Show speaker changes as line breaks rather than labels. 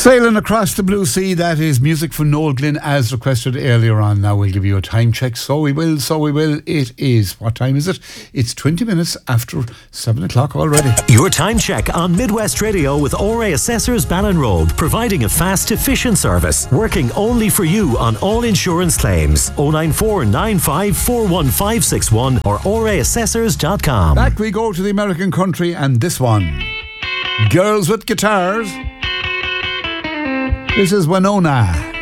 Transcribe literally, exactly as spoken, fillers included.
Sailing across the blue sea, that is music from Noel Glynn as requested earlier on. Now we'll give you a time check. So we will, so we will. It is, what time is it? It's twenty minutes after seven o'clock already.
Your time check on Midwest Radio with O R A Assessors Ballinrobe, providing a fast, efficient service, working only for you on all insurance claims. oh nine four nine five four one five six one or O R A assessors dot com.
Back we go to the American country and this one. Girls with Guitars. This is Winona.